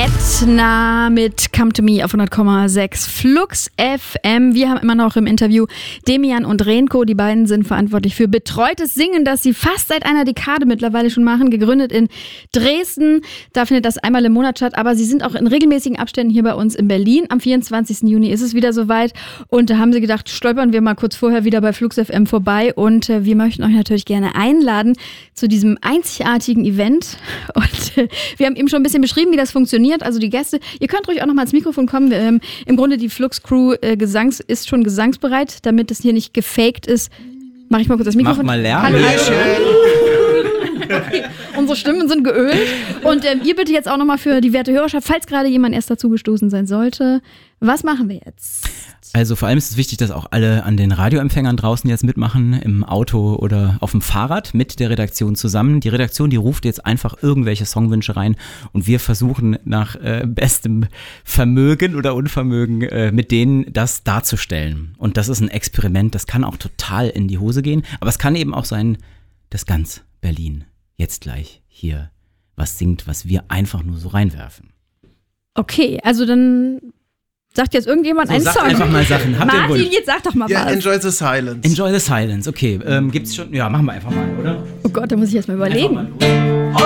Etna mit Come to Me auf 100,6 Flux FM. Wir haben immer noch im Interview Demian und Renko. Die beiden sind verantwortlich für betreutes Singen, das sie fast seit einer Dekade mittlerweile schon machen. Gegründet in Dresden. Da findet das einmal im Monat statt. Aber sie sind auch in regelmäßigen Abständen hier bei uns in Berlin. Am 24. Juni ist es wieder soweit. Und da haben sie gedacht, stolpern wir mal kurz vorher wieder bei Flux FM vorbei. Und wir möchten euch natürlich gerne einladen zu diesem einzigartigen Event. Und wir haben eben schon ein bisschen beschrieben, wie das funktioniert. Also die Gäste, ihr könnt ruhig auch nochmal ans Mikrofon kommen. Im Grunde die Flux-Crew ist schon gesangsbereit, damit es hier nicht gefaked ist. Mach ich mal kurz das Mikrofon. Mach mal Lärm. Hallo. Okay. Unsere Stimmen sind geölt. Und ihr bitte jetzt auch nochmal für die werte Hörerschaft, falls gerade jemand erst dazugestoßen sein sollte. Was machen wir jetzt? Also vor allem ist es wichtig, dass auch alle an den Radioempfängern draußen jetzt mitmachen, im Auto oder auf dem Fahrrad mit der Redaktion zusammen. Die Redaktion, die ruft jetzt einfach irgendwelche Songwünsche rein und wir versuchen nach bestem Vermögen oder Unvermögen mit denen das darzustellen. Und das ist ein Experiment, das kann auch total in die Hose gehen, aber es kann eben auch sein, dass ganz Berlin jetzt gleich hier was singt, was wir einfach nur so reinwerfen. Okay, also dann sagt jetzt irgendjemand einen Song. Sagt einfach mal Sachen. Habt ihr einen Martin, Wunsch? jetzt sag doch mal Ja, was. Enjoy the Silence. Enjoy the Silence, okay. Gibt's schon? Ja, machen wir einfach mal, oder? Oh Gott, da muss ich jetzt mal überlegen. Einfach mal los.